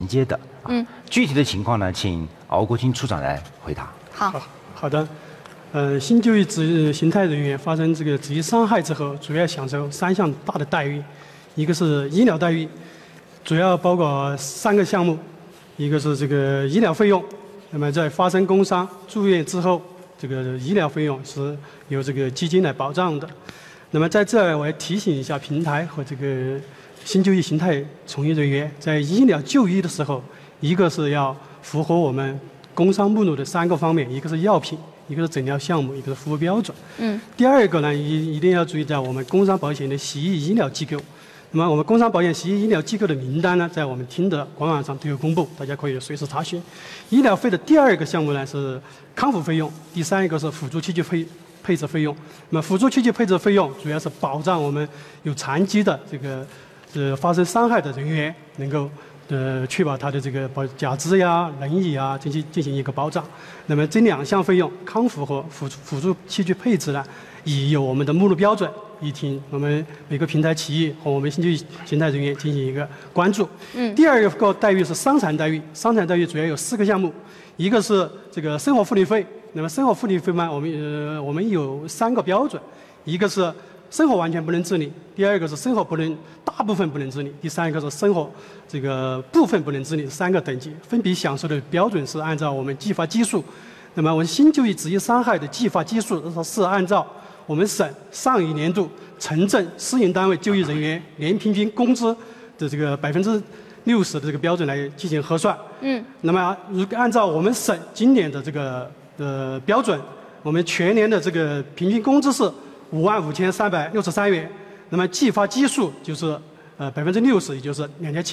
接的。具体的情况呢，请敖国清处长来回答。 好的。新就业职业形态人员发生这个职业伤害之后，主要享受3项大的待遇，一个是医疗待遇，主要包括3个项目，一个是这个医疗费用，那么在发生工伤住院之后，这个医疗费用是由这个基金来保障的。那么在这儿我要提醒一下平台和这个新就业形态从业人员，在医疗就医的时候，一个是要符合我们工伤目录的3个方面，一个是药品，一个是诊疗项目，一个是服务标准。第二个呢，一定要注意到我们工伤保险的协议医疗机构。那么我们工伤保险协议医疗机构的名单呢，在我们厅的官网上都有公布，大家可以随时查询。医疗费的第2个项目呢是康复费用，第3个是辅助器具配置费用。那么辅助器具配置费用主要是保障我们有残疾的这个发生伤害的人员能够确保他的这个假肢呀、轮椅啊进行一个保障。那么这2项费用，康复和辅助器具配置呢，已有我们的目录标准，已听我们每个平台企业和我们新就业形态人员进行一个关注。第2个待遇是伤残待遇，伤残待遇主要有4个项目，一个是这个生活护理费。那么生活护理费嘛，我们有3个标准，一个是生活完全不能自理，第2个是生活大部分不能自理，第3个是生活这个部分不能自理，3个等级分别享受的标准是按照我们计发基数。那么我们新就业职业伤害的计发基数是按照我们省上一年度城镇私营单位就业人员年平均工资的这个60%的这个标准来进行核算。那么如果按照我们省今年的这个标准，我们全年的这个平均工资是55363元，那么计发基数就是60%，也就是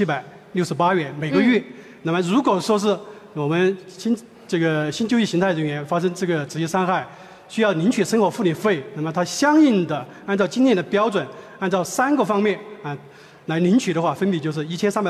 2768元每个月。那么如果说是我们新就业形态人员发生这个职业伤害，需要领取生活护理费，那么它相应的按照今年的标准，按照3个方面来领取的话，分别就是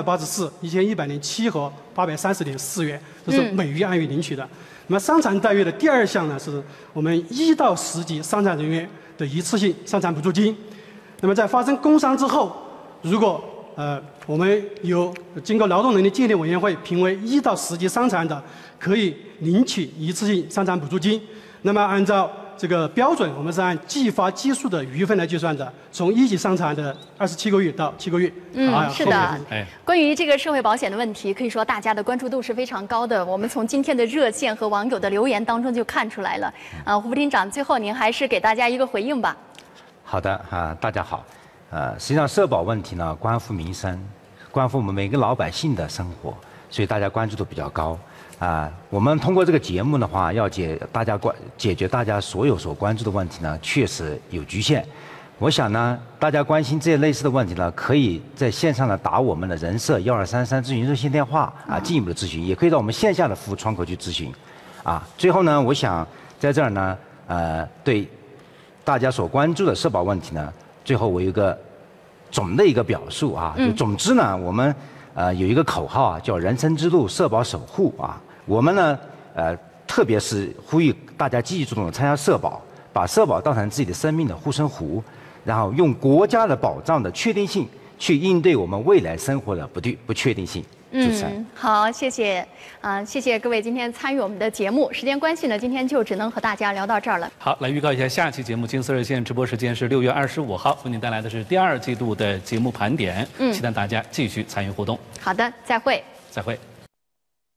1384、1107和830.4元，这是每月按月领取的。那么伤残待遇的第2项呢，是我们1到10级伤残人员的一次性伤残补助金。那么在发生工伤之后，如果我们有经过劳动能力鉴定委员会评为1到10级伤残的，可以领取一次性伤残补助金。那么按照这个标准，我们是按计发基数的余份来计算的，从1级伤残的27个月到7个月。 是的。关于这个社会保险的问题，可以说大家的关注度是非常高的。我们从今天的热线和网友的留言当中就看出来了。胡副厅长，最后您还是给大家一个回应吧。 好的大家好。实际上社保问题呢，关乎民生，关乎我们每个老百姓的生活，所以大家关注度比较高。我们通过这个节目的话，要解决大家所关注的问题呢，确实有局限。我想呢，大家关心这些类似的问题呢，可以在线上呢打我们的人社1233咨询热线电话进一步的咨询，也可以到我们线下的服务窗口去咨询。最后呢，我想在这儿呢，对大家所关注的社保问题呢，最后我有一个总的一个表述就总之呢，我们有一个口号叫人生之路社保守护我们呢特别是呼吁大家积极主动的参加社保，把社保当成自己的生命的护身符，然后用国家的保障的确定性去应对我们未来生活的不确定性。 好，谢谢谢谢各位今天参与我们的节目。时间关系呢，今天就只能和大家聊到这儿了。 好，来预告一下下期节目金色热线直播时间是6月25号，为您带来的是第2季度的节目盘点，期待大家继续参与互动。 好的，再会。 再会。